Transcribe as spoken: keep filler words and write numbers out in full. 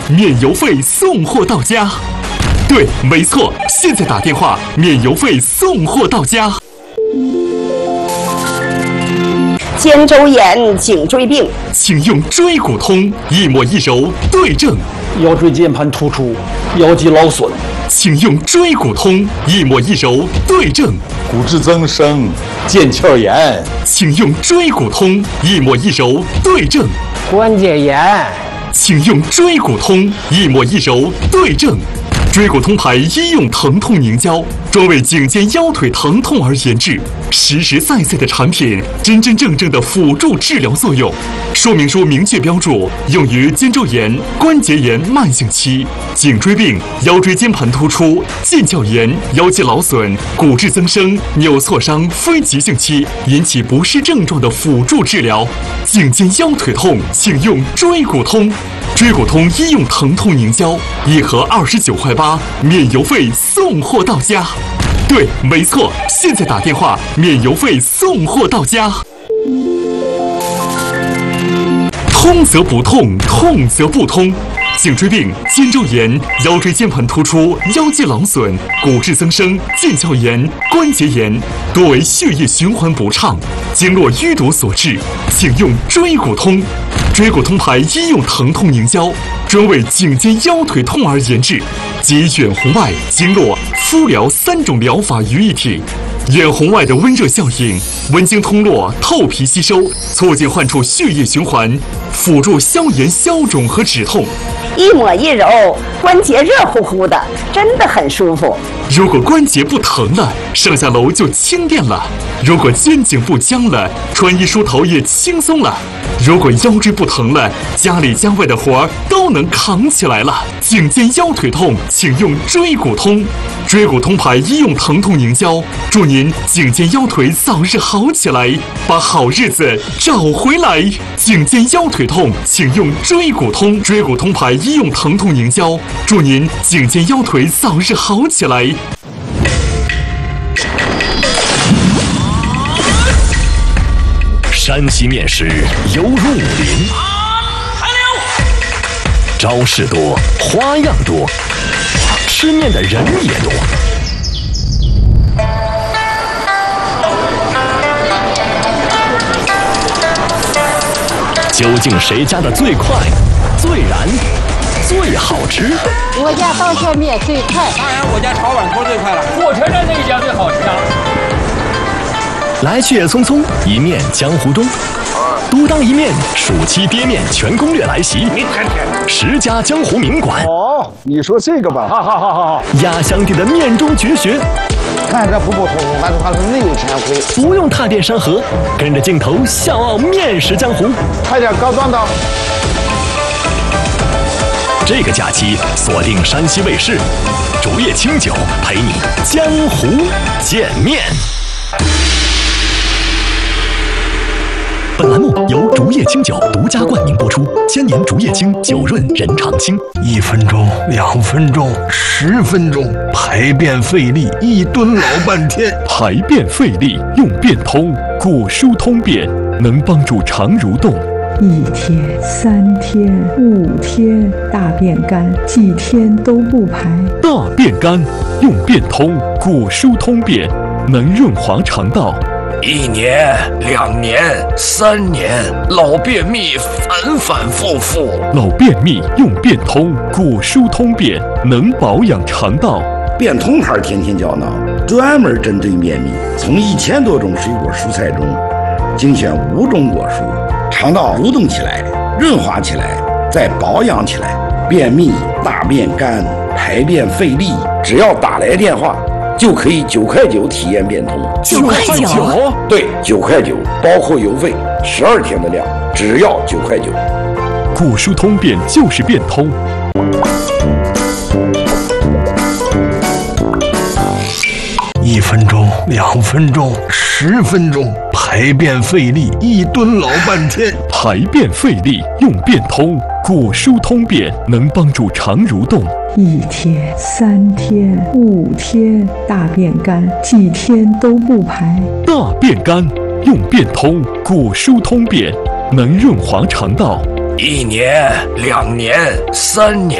免邮费送货到家。对，没错，现在打电话免邮费送货到家。 肩周炎、颈椎病， 请用椎骨通，一抹一揉对症。 腰椎间盘突出，腰肌劳损， 请用椎骨通，一抹一揉对症。 骨质增生、 腱鞘炎， 请用椎骨通，一抹一揉对症。 关节炎， 请用椎骨通，一抹一揉对症。椎骨通牌医用疼痛凝胶，专为颈肩腰腿疼痛而研制，实实在在的产品，真真正正的辅助治疗作用。说明书明确标注，用于肩周炎、关节炎慢性期、颈椎病、腰椎间盘突出、腱鞘炎、腰肌劳损、骨质增生、扭挫伤非急性期引起不适症状的辅助治疗。颈肩腰腿痛，请用椎骨通。椎骨通医用疼痛凝胶，一盒二十九块八，免邮费送货到家。对，没错，现在打电话免邮费送货到家。通则不痛，痛则不通。颈椎病、肩周炎、腰椎间盘突出、腰肌劳损、骨质增生、腱鞘炎、关节炎，多为血液循环不畅、经络淤堵所致，请用椎骨通。椎骨通牌医用疼痛凝胶，专为颈肩腰腿痛而研制，集远红外、经络、敷疗三种疗法于一体。远红外的温热效应，温经通络，透皮吸收，促进患处血液循环，辅助消炎消肿和止痛。 一抹一揉，关节热乎乎的，真的很舒服。 如果关节不疼了，上下楼就轻便了；如果肩颈不僵了，穿衣梳头也轻松了；如果腰椎不疼了，家里家外的活儿都能扛起来了。颈肩腰腿痛，请用椎骨通。椎骨通牌医用疼痛凝胶，祝您颈肩腰腿早日好起来，把好日子找回来。颈肩腰腿痛，请用椎骨通。椎骨通牌医用疼痛凝胶，祝您颈肩腰腿早日好起来。 山西面食犹如武林，招式多，花样多，吃面的人也多。究竟谁家的最快、最燃、最好吃？ 我家刀削面最快， 当然我家炒碗头最快了。 火车站那一家最好吃啊！ 来去也匆匆，一面江湖中。独当一面，暑期爹面全攻略来袭，十家江湖名馆。 哦，你说这个吧， 好好好好好， 压箱底的面中绝学。 看着普普通通，但是它是内有禅回。 不用踏遍山河，跟着镜头笑傲面食江湖。 快点高端的。 这个假期锁定山西卫视，竹叶青酒陪你江湖见面。本栏目由竹叶青酒独家冠名播出，千年竹叶青，酒润人常青。 一分钟、两分钟、十分钟，排便费力，一蹲老半天。 排便费力用便通，骨疏通便，能帮助肠蠕动。 一天、三天、五天，大便干，几天都不排。 大便干用便通，骨疏通便，能润滑肠道。 一年、两年、三年，老便秘反反复复。 老便秘用便通，骨疏通便，能保养肠道。 便通牌天天胶囊，专门针对便秘，从一千多种水果蔬菜中精选五种果蔬，肠道蠕动起来，润滑起来，再保养起来。便秘、大便干、排便费力，只要打来电话，就可以九块九体验变通。 九块九？ 对，九块九，包括邮费，十二天的量，只要九块九。 骨疏通便就是变通。 一分钟、两分钟、十分钟，排便费力，一蹲老半天。 排便费力用便通，骨疏通便，能帮助肠蠕动。 一天、三天、五天，大便干，几天都不排。 大便干用便通，骨疏通便，能润滑肠道。 一年、两年、三年。